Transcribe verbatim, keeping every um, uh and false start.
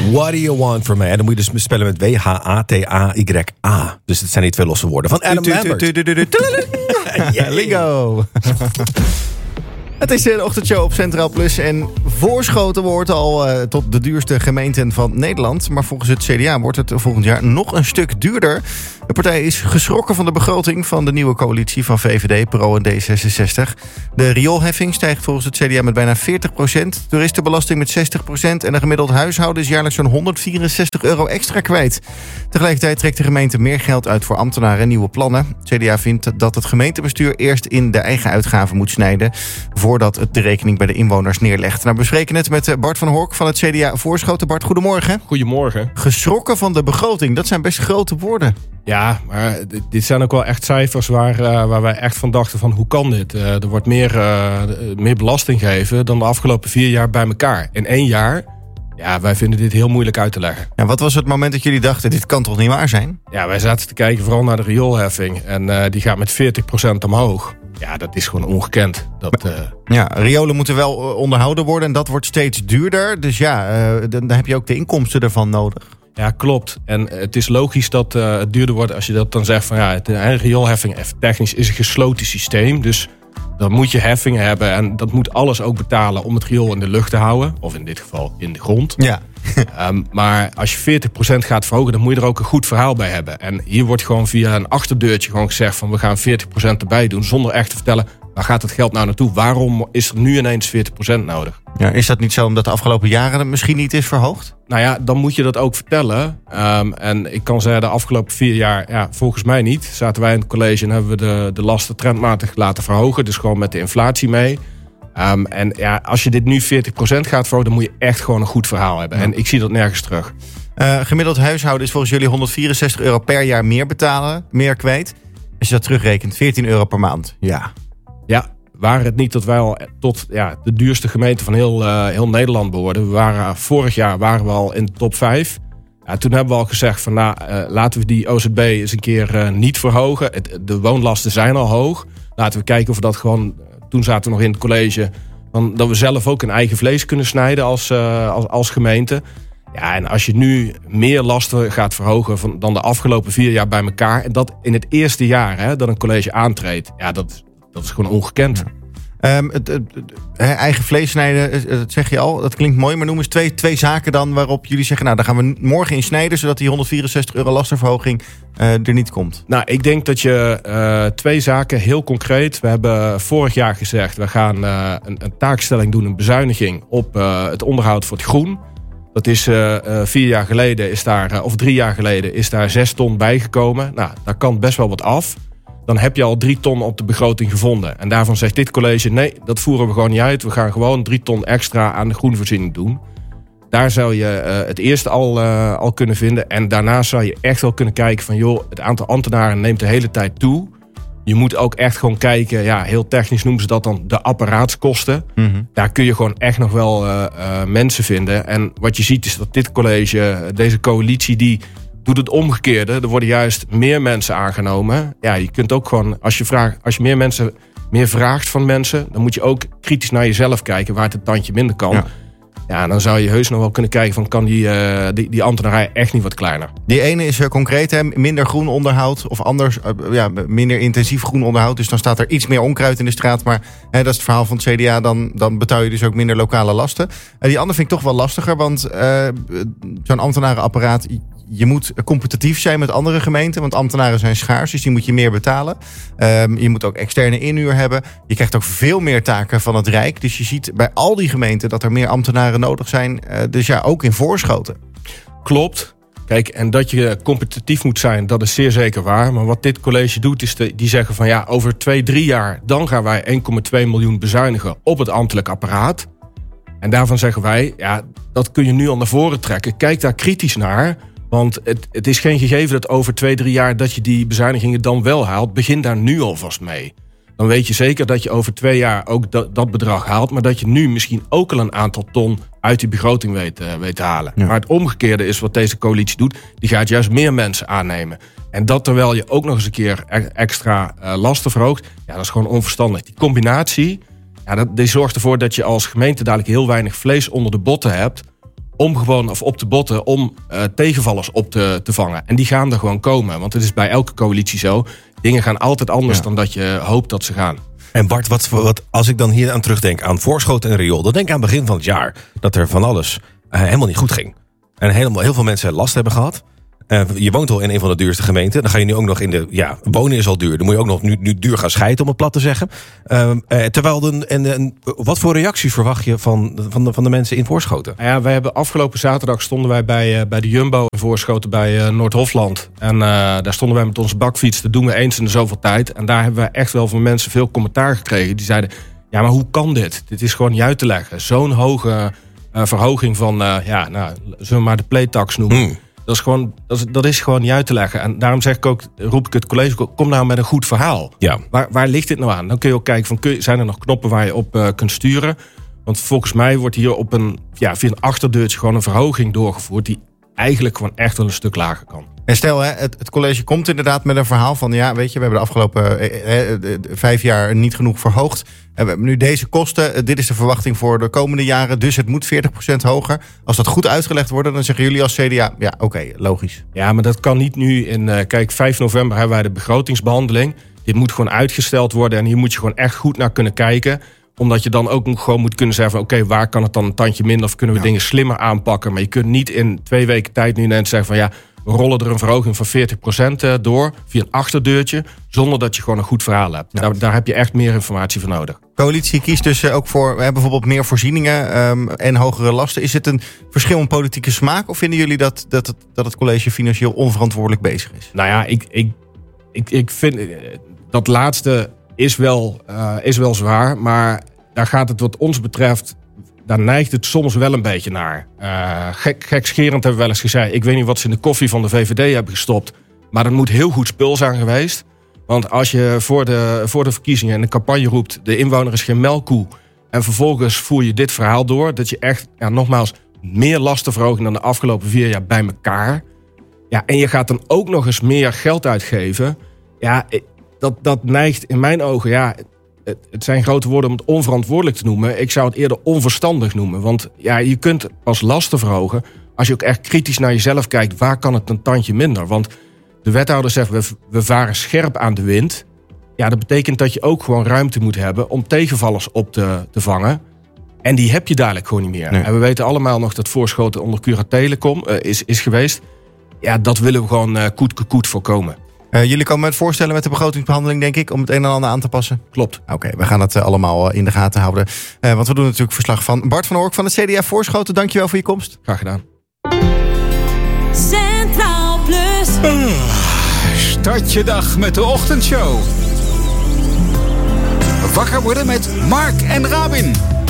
What do you want from me? En dan moet je dus spellen met W H A T A Y A. Dus het zijn niet twee losse woorden. Van Adam Lambert. Lingo. Het is de ochtendshow op Centraal Plus en Voorschoten wordt al uh, tot de duurste gemeenten van Nederland. Maar volgens het C D A wordt het volgend jaar nog een stuk duurder. De partij is geschrokken van de begroting van de nieuwe coalitie van V V D, Pro en D zesenzestig. De rioolheffing stijgt volgens het C D A met bijna veertig procent. Toeristenbelasting met zestig procent. En een gemiddeld huishouden is jaarlijks zo'n honderdvierenzestig euro extra kwijt. Tegelijkertijd trekt de gemeente meer geld uit voor ambtenaren en nieuwe plannen. Het C D A vindt dat het gemeentebestuur eerst in de eigen uitgaven moet snijden voordat het de rekening bij de inwoners neerlegt. Nou, we bespreken het met Bart van Hork van het C D A Voorschoten. Bart, goedemorgen. Goedemorgen. Geschrokken van de begroting, dat zijn best grote woorden. Ja, maar dit zijn ook wel echt cijfers waar, uh, waar wij echt van dachten van hoe kan dit? Uh, er wordt meer, uh, meer belasting gegeven dan de afgelopen vier jaar bij elkaar. In één jaar, ja, wij vinden dit heel moeilijk uit te leggen. Ja, wat was het moment dat jullie dachten, dit kan toch niet waar zijn? Ja, wij zaten te kijken vooral naar de rioolheffing. En uh, die gaat met veertig procent omhoog. Ja, dat is gewoon ongekend. Dat, uh... Ja, riolen moeten wel onderhouden worden en dat wordt steeds duurder. Dus ja, uh, dan heb je ook de inkomsten ervan nodig. Ja, klopt. En het is logisch dat uh, het duurder wordt als je dat dan zegt van ja, het uh, rioolheffing even technisch is een gesloten systeem. Dus dan moet je heffingen hebben en dat moet alles ook betalen om het riool in de lucht te houden. Of in dit geval in de grond. Ja. um, maar als je veertig procent gaat verhogen, dan moet je er ook een goed verhaal bij hebben. En hier wordt gewoon via een achterdeurtje gewoon gezegd van we gaan veertig procent erbij doen. Zonder echt te vertellen, waar gaat het geld nou naartoe? Waarom is er nu ineens veertig procent nodig? Ja, is dat niet zo omdat de afgelopen jaren het misschien niet is verhoogd? Nou ja, dan moet je dat ook vertellen. Um, en ik kan zeggen, de afgelopen vier jaar, ja, volgens mij niet. Zaten wij in het college en hebben we de, de lasten trendmatig laten verhogen. Dus gewoon met de inflatie mee. Um, en ja, als je dit nu veertig procent gaat verhogen, dan moet je echt gewoon een goed verhaal hebben. Ja. En ik zie dat nergens terug. Uh, gemiddeld huishouden is volgens jullie honderdvierenzestig euro per jaar meer betalen, meer kwijt. Als je dat terugrekent, veertien euro per maand. Ja. Ja, waren het niet dat wij al tot ja, de duurste gemeente van heel, uh, heel Nederland behoorden. We waren, vorig jaar waren we al in de top vijf. Ja, toen hebben we al gezegd van nou, uh, laten we die O Z B eens een keer uh, niet verhogen. Het, de woonlasten zijn al hoog. Laten we kijken of we dat gewoon, toen zaten we nog in het college, dan, dat we zelf ook een eigen vlees kunnen snijden als, uh, als, als gemeente. Ja, en als je nu meer lasten gaat verhogen van, dan de afgelopen vier jaar bij elkaar, en dat in het eerste jaar hè, dat een college aantreedt, ja, dat, dat is gewoon ongekend. Ja. Um, het, het, het, eigen vlees snijden, dat zeg je al, dat klinkt mooi, maar noem eens twee, twee zaken dan waarop jullie zeggen, nou, daar gaan we morgen in snijden, zodat die honderdvierenzestig euro lastenverhoging uh, er niet komt. Nou, ik denk dat je uh, twee zaken heel concreet, we hebben vorig jaar gezegd, we gaan uh, een, een taakstelling doen, een bezuiniging op uh, het onderhoud voor het groen. Dat is uh, uh, vier jaar geleden, is daar, uh, of drie jaar geleden, is daar zes ton bijgekomen. Nou, daar kan best wel wat af. Dan heb je al drie ton op de begroting gevonden. En daarvan zegt dit college, nee, dat voeren we gewoon niet uit. We gaan gewoon drie ton extra aan de groenvoorziening doen. Daar zou je uh, het eerste al, uh, al kunnen vinden. En daarnaast zou je echt wel kunnen kijken van, joh, het aantal ambtenaren neemt de hele tijd toe. Je moet ook echt gewoon kijken, ja, heel technisch noemen ze dat dan de apparaatskosten. Mm-hmm. Daar kun je gewoon echt nog wel uh, uh, mensen vinden. En wat je ziet is dat dit college, deze coalitie, die doet het omgekeerde. Er worden juist meer mensen aangenomen. Ja, je kunt ook gewoon, als je, vraagt, als je meer mensen meer vraagt van mensen, dan moet je ook kritisch naar jezelf kijken waar het een tandje minder kan. Ja. Ja, dan zou je heus nog wel kunnen kijken van, kan die, uh, die, die ambtenarij echt niet wat kleiner? Die ene is uh, concreet, hè? Minder groen onderhoud of anders, uh, ja, minder intensief groen onderhoud. Dus dan staat er iets meer onkruid in de straat. Maar hè, dat is het verhaal van het C D A. Dan, dan betaal je dus ook minder lokale lasten. Uh, die andere vind ik toch wel lastiger, want uh, zo'n ambtenarenapparaat, je moet competitief zijn met andere gemeenten, want ambtenaren zijn schaars, dus die moet je meer betalen. Um, je moet ook externe inhuur hebben. Je krijgt ook veel meer taken van het Rijk. Dus je ziet bij al die gemeenten dat er meer ambtenaren nodig zijn. Uh, dus ja, ook in Voorschoten. Klopt. Kijk, en dat je competitief moet zijn, dat is zeer zeker waar. Maar wat dit college doet, is de, die zeggen van ja, over twee, drie jaar, dan gaan wij één komma twee miljoen bezuinigen op het ambtelijk apparaat. En daarvan zeggen wij, ja, dat kun je nu al naar voren trekken. Kijk daar kritisch naar. Want het, het is geen gegeven dat over twee, drie jaar dat je die bezuinigingen dan wel haalt. Begin daar nu alvast mee. Dan weet je zeker dat je over twee jaar ook dat, dat bedrag haalt. Maar dat je nu misschien ook al een aantal ton uit die begroting weet, uh, weet te halen. Ja. Maar het omgekeerde is wat deze coalitie doet. Die gaat juist meer mensen aannemen. En dat terwijl je ook nog eens een keer extra uh, lasten verhoogt. Ja, dat is gewoon onverstandig. Die combinatie, ja, dat, die zorgt ervoor dat je als gemeente dadelijk heel weinig vlees onder de botten hebt om gewoon of op te botten om uh, tegenvallers op te, te vangen. En die gaan er gewoon komen. Want het is bij elke coalitie zo. Dingen gaan altijd anders ja. dan dat je hoopt dat ze gaan. En Bart, wat, wat, als ik dan hier aan terugdenk aan Voorschoten en Riool, dan denk ik aan het begin van het jaar dat er van alles uh, helemaal niet goed ging. En helemaal, heel veel mensen last hebben gehad. Uh, je woont al in een van de duurste gemeenten. Dan ga je nu ook nog in de... Ja, wonen is al duur. Dan moet je ook nog nu, nu duur gaan scheiden, om het plat te zeggen. Uh, uh, terwijl... De, en, en, wat voor reacties verwacht je van, van, de, van de mensen in Voorschoten? Ja, wij hebben afgelopen zaterdag stonden wij bij, uh, bij de Jumbo in Voorschoten bij uh, Noord-Hofland. En uh, daar stonden wij met onze bakfiets. Dat doen we eens in de zoveel tijd. En daar hebben we echt wel van mensen veel commentaar gekregen. Die zeiden, ja, maar hoe kan dit? Dit is gewoon niet uit te leggen. Zo'n hoge uh, verhoging van, uh, ja, nou, zullen we maar de playtax noemen. Hmm. Dat is, gewoon, dat, is, dat is gewoon niet uit te leggen. En daarom zeg ik ook, roep ik het college, kom nou met een goed verhaal. Ja. Waar, waar ligt dit nou aan? Dan kun je ook kijken, van, kun je, zijn er nog knoppen waar je op uh, kunt sturen? Want volgens mij wordt hier op een, ja, via een achterdeurtje gewoon een verhoging doorgevoerd die eigenlijk gewoon echt wel een stuk lager kan. En stel, hè, het, het college komt inderdaad met een verhaal van, ja, weet je, we hebben de afgelopen eh, eh, vijf jaar niet genoeg verhoogd. En we hebben nu deze kosten. Eh, dit is de verwachting voor de komende jaren. Dus het moet veertig procent hoger. Als dat goed uitgelegd wordt, dan zeggen jullie als C D A, ja, oké, okay, logisch. Ja, maar dat kan niet nu in, uh, kijk, vijf november hebben wij de begrotingsbehandeling. Dit moet gewoon uitgesteld worden en hier moet je gewoon echt goed naar kunnen kijken. Omdat je dan ook gewoon moet kunnen zeggen van, oké, okay, waar kan het dan een tandje minder of kunnen we ja. dingen slimmer aanpakken. Maar je kunt niet in twee weken tijd nu ineens zeggen van, ja, we rollen er een verhoging van veertig procent door via een achterdeurtje, zonder dat je gewoon een goed verhaal hebt. Ja. Daar, daar heb je echt meer informatie voor nodig. Coalitie kiest dus ook voor, we hebben bijvoorbeeld meer voorzieningen um, en hogere lasten. Is het een verschil in politieke smaak of vinden jullie dat, dat, het, dat het college financieel onverantwoordelijk bezig is? Nou ja, ik, ik, ik, ik vind dat laatste is wel, uh, is wel zwaar, maar daar gaat het wat ons betreft, daar neigt het soms wel een beetje naar. Uh, gek, gekscherend hebben we wel eens gezegd, ik weet niet wat ze in de koffie van de V V D hebben gestopt, maar er moet heel goed spul zijn geweest. Want als je voor de, voor de verkiezingen in de campagne roept, de inwoner is geen melkkoe, en vervolgens voer je dit verhaal door, dat je echt, ja, nogmaals, meer lastenverhoging dan de afgelopen vier jaar bij elkaar. Ja, en je gaat dan ook nog eens meer geld uitgeven. Ja, dat, dat neigt in mijn ogen, ja, het, het zijn grote woorden om het onverantwoordelijk te noemen. Ik zou het eerder onverstandig noemen. Want ja, je kunt pas lasten verhogen als je ook echt kritisch naar jezelf kijkt. Waar kan het een tandje minder? Want de wethouder zegt, we, we varen scherp aan de wind. Ja, dat betekent dat je ook gewoon ruimte moet hebben om tegenvallers op te, te vangen. En die heb je dadelijk gewoon niet meer. Nee. En we weten allemaal nog dat Voorschoten onder Curatelecom uh, is, is geweest. Ja, dat willen we gewoon uh, koet koet voorkomen. Uh, jullie komen met voorstellen met de begrotingsbehandeling, denk ik, om het een en ander aan te passen? Klopt. Oké, okay, we gaan het uh, allemaal uh, in de gaten houden. Uh, want we doen natuurlijk verslag van Bart van Ork van het C D A Voorschoten. Dankjewel voor je komst. Graag gedaan. Centraal Plus. Uh, start je dag met de ochtendshow. Wakker worden met Mark en Rabin.